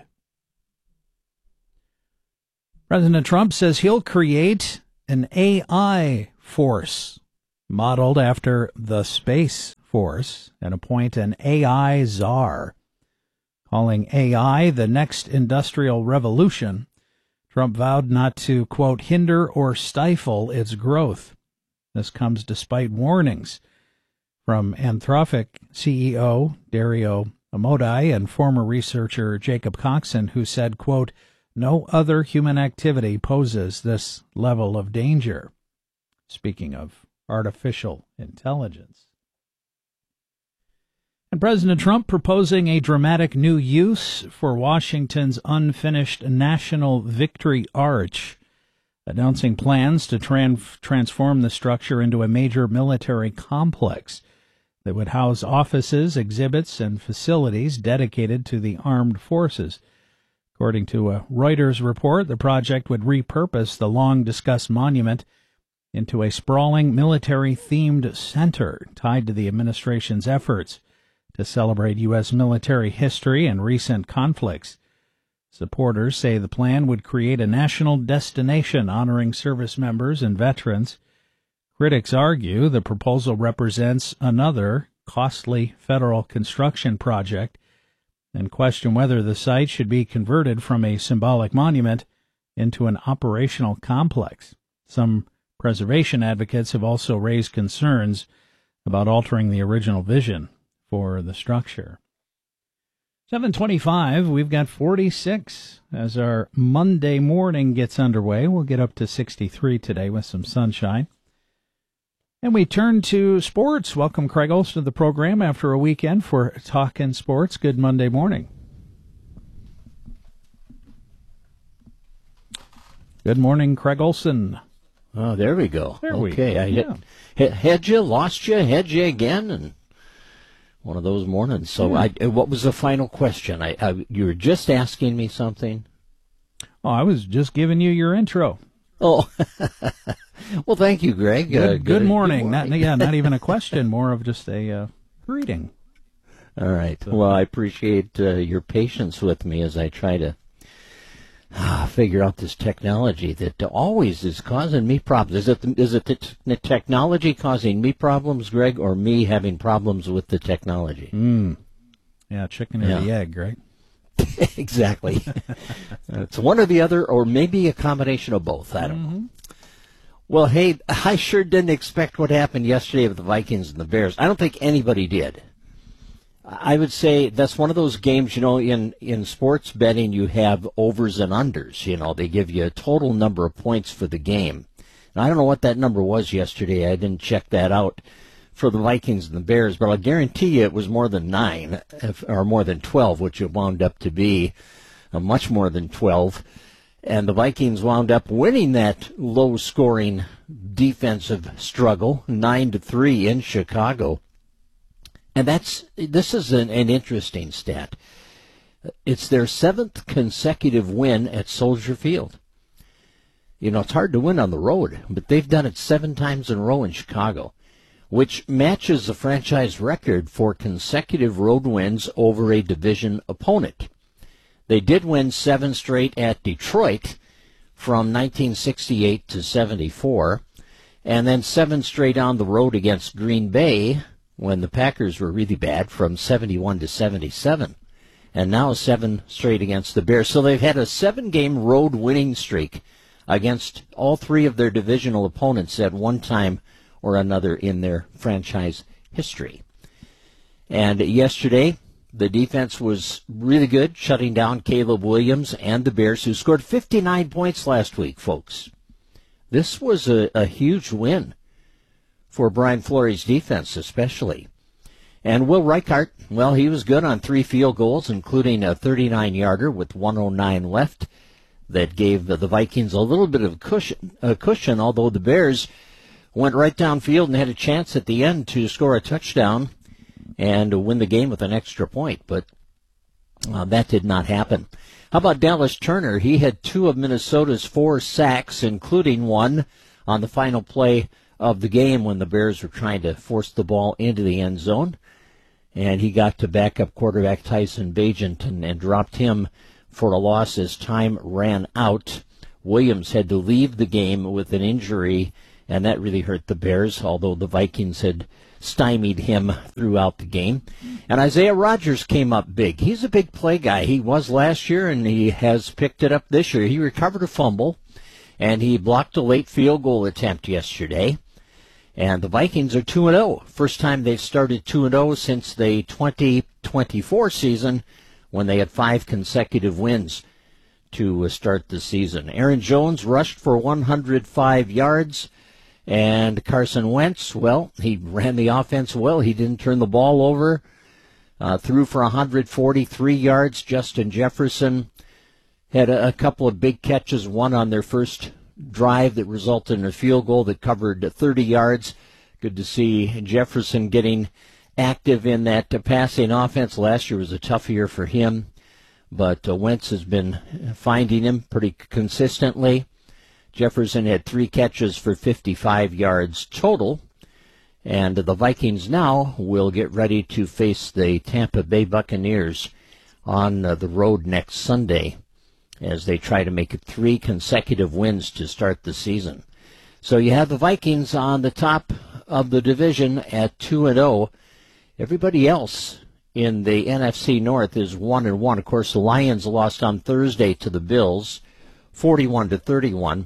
President Trump says he'll create an A I force modeled after the Space Force and appoint an A I czar. Calling A I the next industrial revolution, Trump vowed not to, quote, hinder or stifle its growth. This comes despite warnings from Anthropic C E O Dario Amodei and former researcher Jacob Coxon, who said, quote, no other human activity poses this level of danger. Speaking of artificial intelligence. And President Trump proposing a dramatic new use for Washington's unfinished National Victory Arch, announcing plans to tran- transform the structure into a major military complex that would house offices, exhibits, and facilities dedicated to the armed forces. According to a Reuters report, the project would repurpose the long-discussed monument into a sprawling military-themed center tied to the administration's efforts to celebrate U S military history and recent conflicts. Supporters say the plan would create a national destination honoring service members and veterans. Critics argue the proposal represents another costly federal construction project and question whether the site should be converted from a symbolic monument into an operational complex. Some preservation advocates have also raised concerns about altering the original vision for the structure. seven twenty-five, we've got forty-six as our Monday morning gets underway. We'll get up to sixty-three today with some sunshine. And we turn to sports. Welcome Craig Olson to the program after a weekend for Talkin' Sports. Good Monday morning. Good morning, Craig Olson. Oh, there we go. There okay, we I yeah. hit, had you, lost you, had you again, and one of those mornings. So, yeah. I, what was the final question? I, I, you were just asking me something. Oh, I was just giving you your intro. Oh, well, thank you, Greg. Good, uh, good, good morning. Good morning. Not, yeah, not even a question, more of just a uh, greeting. All right. So, well, I appreciate uh, your patience with me as I try to uh, figure out this technology that always is causing me problems. Is it the, is it the, t- the technology causing me problems, Greg, or me having problems with the technology? Mm. Yeah, chicken or yeah. the egg, right? Exactly. It's one or the other, or maybe a combination of both. I don't mm-hmm. know. Well, hey, I sure didn't expect what happened yesterday with the Vikings and the Bears. I don't think anybody did. I would say that's one of those games, you know, in, in sports betting you have overs and unders. You know, they give you a total number of points for the game. And I don't know what that number was yesterday. I didn't check that out for the Vikings and the Bears, but I'll guarantee you it was more than nine, if, or more than twelve, which it wound up to be, uh, much more than twelve. And the Vikings wound up winning that low-scoring defensive struggle, nine to three in Chicago. And that's this is an, an interesting stat. It's their seventh consecutive win at Soldier Field. You know, it's hard to win on the road, but they've done it seven times in a row in Chicago, which matches the franchise record for consecutive road wins over a division opponent. They did win seven straight at Detroit from nineteen sixty-eight to seventy-four, and then seven straight on the road against Green Bay when the Packers were really bad from seventy-one to seventy-seven, and now seven straight against the Bears. So they've had a seven-game road winning streak against all three of their divisional opponents at one time or another in their franchise history. And yesterday, the defense was really good, shutting down Caleb Williams and the Bears, who scored fifty-nine points last week, folks. This was a, a huge win for Brian Fleury's defense, especially. And Will Reichart, well, he was good on three field goals, including a thirty-nine-yarder with one oh nine left that gave the Vikings a little bit of cushion, uh, cushion, although the Bears went right downfield and had a chance at the end to score a touchdown and win the game with an extra point, but uh, that did not happen. How about Dallas Turner? He had two of Minnesota's four sacks, including one on the final play of the game when the Bears were trying to force the ball into the end zone. And he got to backup quarterback Tyson Bagent and, and dropped him for a loss as time ran out. Williams had to leave the game with an injury, and that really hurt the Bears, although the Vikings had stymied him throughout the game. And Isaiah Rodgers came up big. He's a big play guy. He was last year, and he has picked it up this year. He recovered a fumble, and he blocked a late field goal attempt yesterday. And the Vikings are two and oh. First time they've started two and oh since the twenty twenty-four season, when they had five consecutive wins to start the season. Aaron Jones rushed for one hundred five yards. And Carson Wentz, well, he ran the offense well. He didn't turn the ball over. Uh, threw for one hundred forty-three yards. Justin Jefferson had a, a couple of big catches, one on their first drive that resulted in a field goal that covered thirty yards. Good to see Jefferson getting active in that uh, passing offense. Last year was a tough year for him, but uh, Wentz has been finding him pretty consistently. Jefferson had three catches for fifty-five yards total, and the Vikings now will get ready to face the Tampa Bay Buccaneers on uh, the road next Sunday as they try to make it three consecutive wins to start the season. So you have the Vikings on the top of the division at two and oh. Everybody else in the N F C North is one and one. Of course, the Lions lost on Thursday to the Bills, forty-one to thirty-one.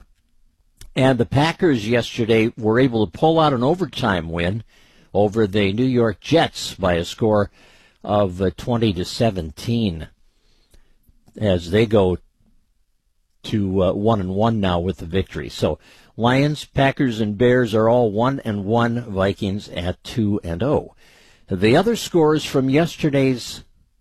And the Packers yesterday were able to pull out an overtime win over the New York Jets by a score of uh, twenty to seventeen, as they go to uh, one and one now with the victory. So Lions, Packers, and Bears are all one and one. Vikings at two and oh. The other scores from yesterday's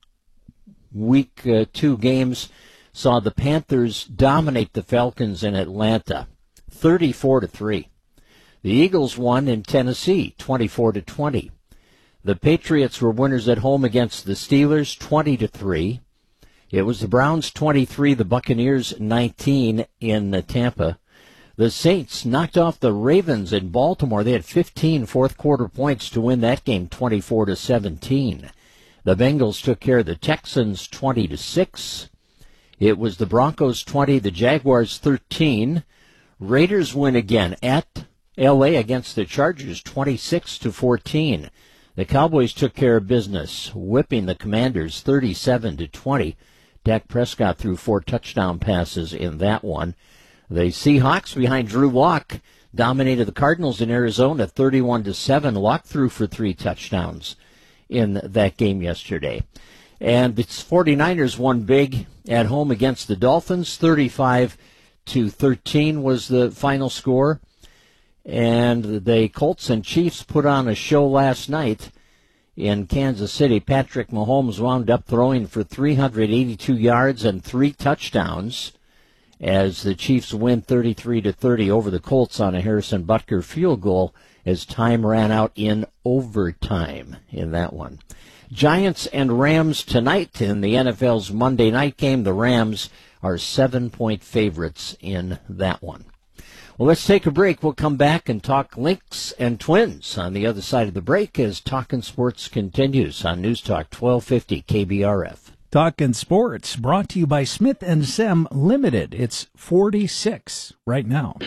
week uh, two games saw the Panthers dominate the Falcons in Atlanta, thirty-four to three. The Eagles won in Tennessee, twenty-four to twenty. The Patriots were winners at home against the Steelers, twenty to three. It was the Browns twenty-three, the Buccaneers nineteen in Tampa. The Saints knocked off the Ravens in Baltimore. They had fifteen fourth quarter points to win that game, twenty-four to seventeen. The Bengals took care of the Texans, twenty to six. It was the Broncos twenty, the Jaguars thirteen. Raiders win again at L A against the Chargers, twenty-six to fourteen. The Cowboys took care of business, whipping the Commanders thirty-seven to twenty. Dak Prescott threw four touchdown passes in that one. The Seahawks, behind Drew Lock, dominated the Cardinals in Arizona, thirty-one to seven. Lock threw for three touchdowns in that game yesterday. And the 49ers won big at home against the Dolphins, thirty-five to thirteen was the final score. And the Colts and Chiefs put on a show last night in Kansas City. Patrick Mahomes wound up throwing for three hundred eighty-two yards and three touchdowns as the Chiefs win thirty-three to thirty over the Colts on a Harrison Butker field goal as time ran out in overtime in that one. Giants and Rams tonight in the N F L's Monday night game. The Rams are seven-point favorites in that one. Well, let's take a break. We'll come back and talk Lynx and Twins on the other side of the break as Talkin' Sports continues on News Talk twelve fifty K B R F. Talkin' Sports brought to you by Smith and Sem Limited. It's forty-six right now.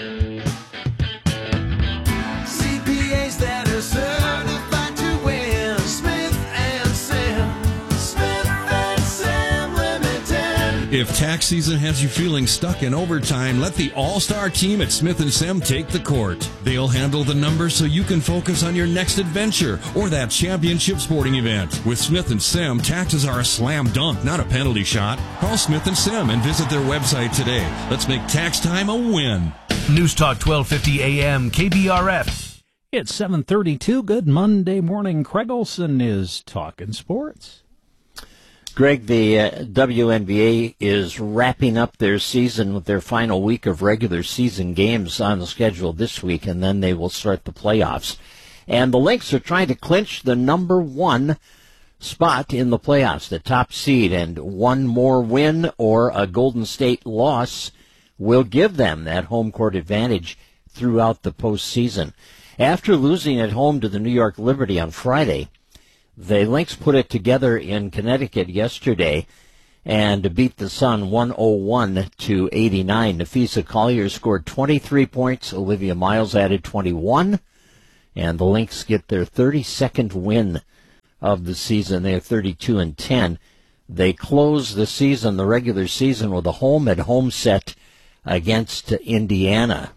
C P As that are certified to win. Smith and Sem. Smith and Sem Limited. If tax season has you feeling stuck in overtime, let the all-star team at Smith and Sem take the court. They'll handle the numbers so you can focus on your next adventure or that championship sporting event. With Smith and Sem, taxes are a slam dunk, not a penalty shot. Call Smith and Sem and visit their website today. Let's make tax time a win. News Talk twelve fifty A M K B R F. It's seven thirty-two. Good Monday morning. Craig Olson is Talking Sports. Greg, the uh, W N B A is wrapping up their season with their final week of regular season games on the schedule this week, and then they will start the playoffs. And the Lynx are trying to clinch the number one spot in the playoffs, the top seed, and one more win or a Golden State loss will give them that home court advantage throughout the postseason. After losing at home to the New York Liberty on Friday, the Lynx put it together in Connecticut yesterday and beat the Sun one oh one to eighty-nine. Nafisa Collier scored twenty-three points. Olivia Miles added twenty-one. And the Lynx get their thirty-second win of the season. They're thirty-two and ten. They close the season, the regular season, with a home-at-home set against Indiana.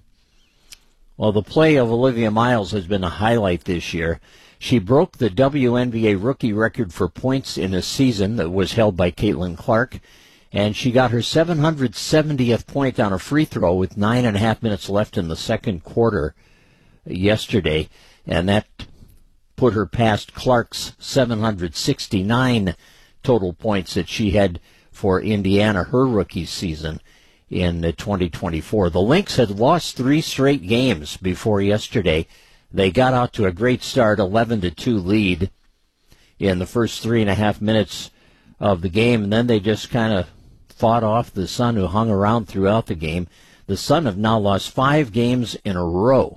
Well, the play of Olivia Miles has been a highlight this year. She broke the W N B A rookie record for points in a season that was held by Caitlin Clark, and she got her seven hundred seventieth point on a free throw with nine and a half minutes left in the second quarter yesterday, and that put her past Clark's seven hundred sixty-nine total points that she had for Indiana her rookie season in twenty twenty-four. The Lynx had lost three straight games before yesterday. They got out to a great start, eleven to two lead in the first three and a half minutes of the game, and then they just kind of fought off the Sun, who hung around throughout the game. The Sun have now lost five games in a row,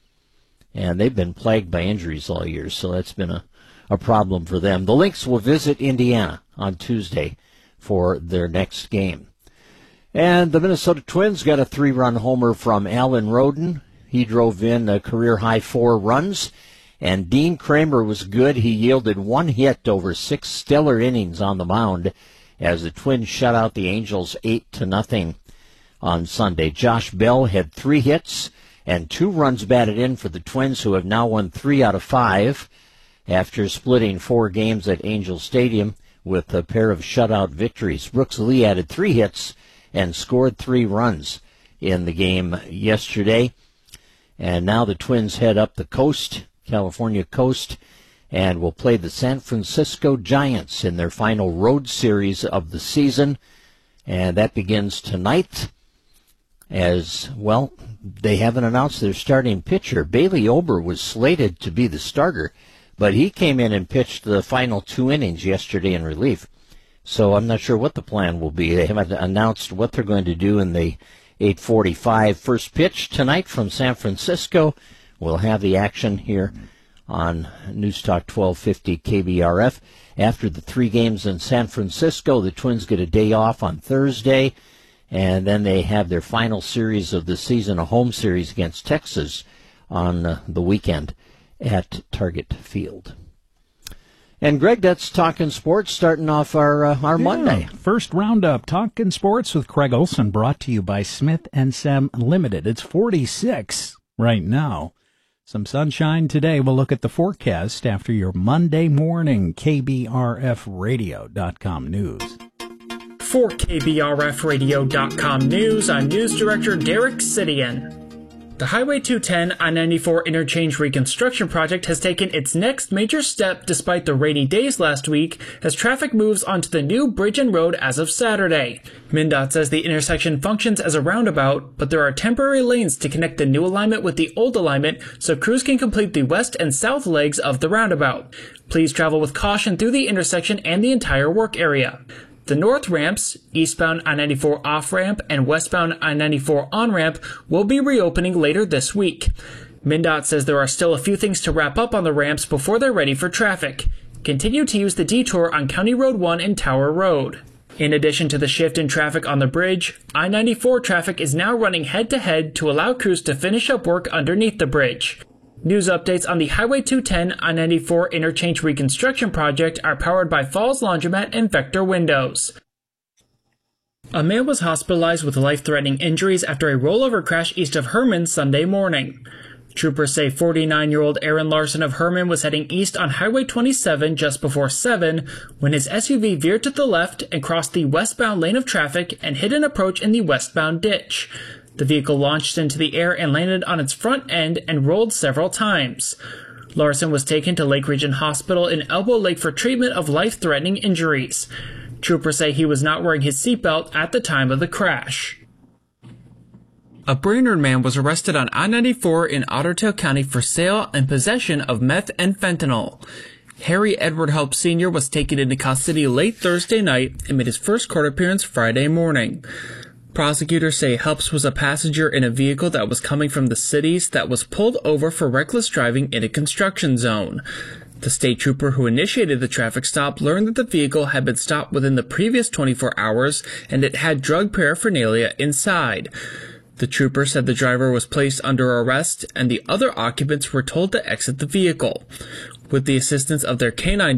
and they've been plagued by injuries all year, so that's been a, a problem for them. The Lynx will visit Indiana on Tuesday for their next game. And the Minnesota Twins got a three-run homer from Alan Roden. He drove in a career-high four runs, and Dean Kramer was good. He yielded one hit over six stellar innings on the mound as the Twins shut out the Angels eight to nothing on Sunday. Josh Bell had three hits and two runs batted in for the Twins, who have now won three out of five after splitting four games at Angel Stadium with a pair of shutout victories. Brooks Lee added three hits and scored three runs in the game yesterday. And now the Twins head up the coast, California coast, and will play the San Francisco Giants in their final road series of the season. And that begins tonight. As, well, they haven't announced their starting pitcher. Bailey Ober was slated to be the starter, but he came in and pitched the final two innings yesterday in relief. So I'm not sure what the plan will be. They haven't announced what they're going to do in the eight forty-five first pitch tonight from San Francisco. We'll have the action here on News Talk twelve fifty K B R F. After the three games in San Francisco, the Twins get a day off on Thursday, and then they have their final series of the season, a home series against Texas on uh, the weekend at Target Field. And, Greg, that's Talkin' Sports starting off our uh, our yeah, Monday. First roundup, Talkin' Sports with Craig Olson, brought to you by Smith and Sam Limited. It's forty-six right now. Some sunshine today. We'll look at the forecast after your Monday morning K B R F radio dot com news. For K B R F radio dot com news, I'm News Director Derek Sidian. The Highway two ten I ninety-four interchange reconstruction project has taken its next major step despite the rainy days last week, as traffic moves onto the new bridge and road as of Saturday. MnDOT says the intersection functions as a roundabout, but there are temporary lanes to connect the new alignment with the old alignment so crews can complete the west and south legs of the roundabout. Please travel with caution through the intersection and the entire work area. The north ramps, eastbound I ninety-four off-ramp and westbound I ninety-four on-ramp, will be reopening later this week. MnDOT says there are still a few things to wrap up on the ramps before they're ready for traffic. Continue to use the detour on County Road one and Tower Road. In addition to the shift in traffic on the bridge, I ninety-four traffic is now running head-to-head to allow crews to finish up work underneath the bridge. News updates on the Highway two ten I ninety-four interchange reconstruction project are powered by Falls Laundromat and Vector Windows. A man was hospitalized with life-threatening injuries after a rollover crash east of Herman Sunday morning. Troopers say forty-nine-year-old Aaron Larson of Herman was heading east on Highway twenty-seven just before seven when his S U V veered to the left and crossed the westbound lane of traffic and hit an approach in the westbound ditch. The vehicle launched into the air and landed on its front end and rolled several times. Larson was taken to Lake Region Hospital in Elbow Lake for treatment of life-threatening injuries. Troopers say he was not wearing his seatbelt at the time of the crash. A Brainerd man was arrested on I ninety-four in Otter Tail County for sale and possession of meth and fentanyl. Harry Edward Help Senior was taken into custody late Thursday night and made his first court appearance Friday morning. Prosecutors say Helps was a passenger in a vehicle that was coming from the cities that was pulled over for reckless driving in a construction zone. The state trooper who initiated the traffic stop learned that the vehicle had been stopped within the previous twenty-four hours and it had drug paraphernalia inside. The trooper said the driver was placed under arrest and the other occupants were told to exit the vehicle. With the assistance of their canine